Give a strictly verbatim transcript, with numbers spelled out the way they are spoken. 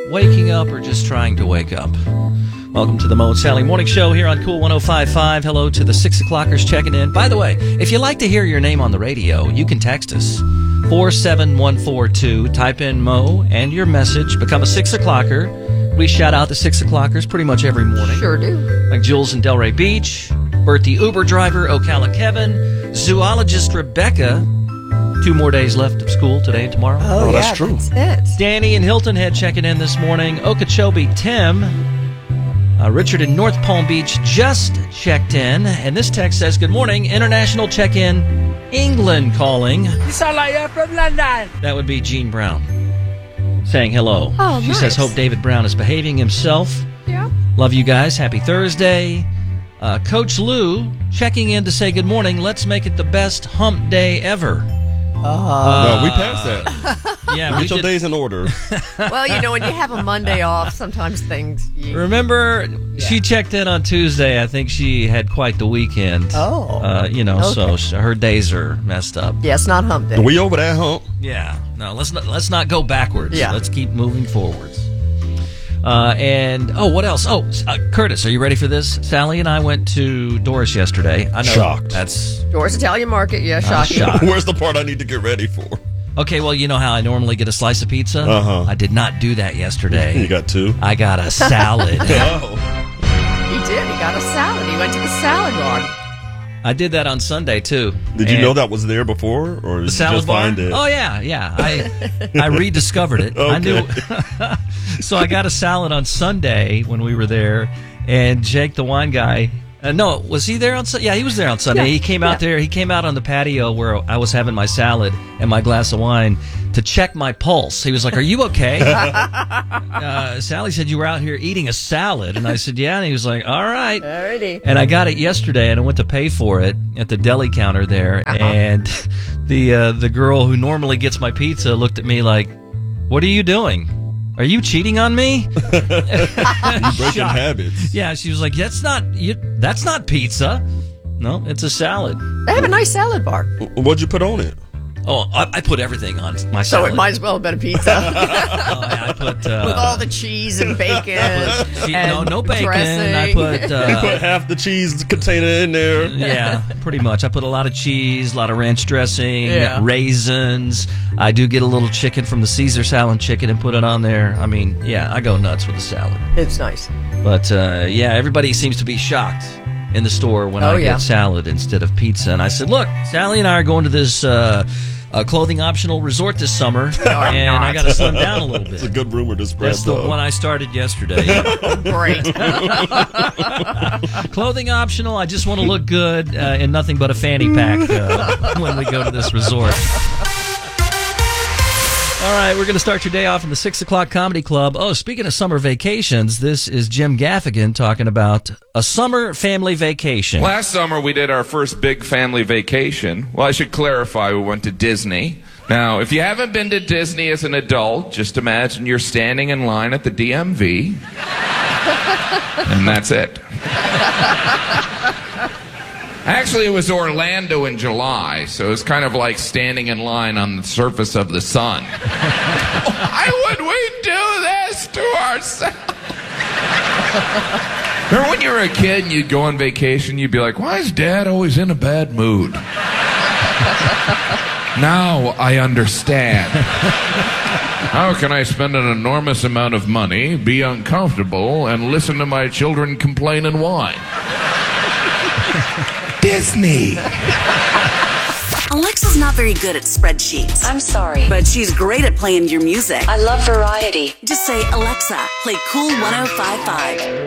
waking up, or just trying to wake up? Welcome to the Mo and Sally Morning Show here on Cool one oh five point five. Hello to the six o'clockers checking in. By the way, if you'd like to hear your name on the radio, you can text us. four seven one four two. Type in Mo and your message. Become a six o'clocker. We shout out the six o'clockers pretty much every morning. Sure do. Like Jules in Delray Beach, Bert the Uber driver, Ocala Kevin, zoologist Rebecca. Two more days left of school today and tomorrow. Oh, Oh, yeah, that's true. That's it. Danny in Hilton Head checking in this morning. Okeechobee Tim. Uh, Richard in North Palm Beach just checked in. And this text says, good morning, international check-in, England calling. You sound like you're from London. That would be Jean Brown saying hello. Oh, She nice. says, hope David Brown is behaving himself. Yeah. Love you guys. Happy Thursday. Uh, Coach Lou checking in to say good morning. Let's make it the best hump day ever. no, we passed that. Yeah, we Get your did. days in order. Well, you know, when you have a Monday off, sometimes things. You, Remember, she checked in on Tuesday. I think she had quite the weekend. Oh. Uh, you know, so Okay. sh- her days are messed up. yeah, it's not hump day. We over that hump. Yeah. No, let's not let's not go backwards. Yeah. Let's keep moving forwards. Uh, and oh, what else? Oh, uh, Curtis, are you ready for this? Sally and I went to Doris yesterday. I know Shocked. that's Doors Italian Market, yeah, shocking. shocked. Where's the part I need to get ready for? okay. Well, you know how I normally get a slice of pizza. Uh-huh. I did not do that yesterday. You got two. I got a salad. Oh. He did. He got a salad. He went to the salad bar. I did that on Sunday too. Did you And- know that was there before, or did The you salad just bar? find it? Oh yeah, yeah. I I rediscovered it. I knew. So I got a salad on Sunday when we were there, and Jake, the wine guy. Uh, no, was he there on Sunday? Yeah, he was there on Sunday. Yeah, he came out yeah. there. He came out on the patio where I was having my salad and my glass of wine to check my pulse. He was like, "Are you okay?" uh, Sally said you were out here eating a salad, and I said, "Yeah." And he was like, "All right." Alrighty. And I got it yesterday, and I went to pay for it at the deli counter there, Uh-huh. and the uh, the girl who normally gets my pizza looked at me like, "What are you doing? Are you cheating on me?" You breaking Shocked. habits. Yeah, she was like, "That's not you. That's not pizza. No, it's a salad." They have a nice salad bar, What'd you put on it? Oh, I, I put everything on my so salad. it might as well have been a pizza Oh, yeah, I put uh, with all the cheese and bacon. che- and no, no bacon. dressing. I put. You Uh, put half the cheese container in there. Yeah, pretty much. I put a lot of cheese, a lot of ranch dressing, Yeah. raisins. I do get a little chicken from the Caesar salad chicken and put it on there. I mean, yeah, I go nuts with the salad. It's nice. But uh, yeah, everybody seems to be shocked in the store when Oh, I yeah. get salad instead of pizza. And I said, look, Sally and I are going to this uh, uh, clothing optional resort this summer, and I got to slim down a little It's a bit. good rumor to spread. That's the though. one I started yesterday. Great. Clothing optional. I just want to look good uh, in nothing but a fanny pack uh, when we go to this resort. All right, we're going to start your day off in the six o'clock Comedy Club. Oh, speaking of summer vacations, this is Jim Gaffigan talking about a summer family vacation. Last summer, we did our first big family vacation. Well, I should clarify, we went to Disney. Now, if you haven't been to Disney as an adult, just imagine you're standing in line at the D M V. And that's it. Actually, it was Orlando in July, so it's kind of like standing in line on the surface of the sun. Why would we do this to ourselves? Remember when you were a kid and you'd go on vacation, you'd be like, why is Dad always in a bad mood? Now I understand. How can I spend an enormous amount of money, be uncomfortable, and listen to my children complain and whine? Disney. Alexa's not very good at spreadsheets. I'm sorry. But she's great at playing your music. I love variety. Just say, Alexa, play Cool one oh five point five.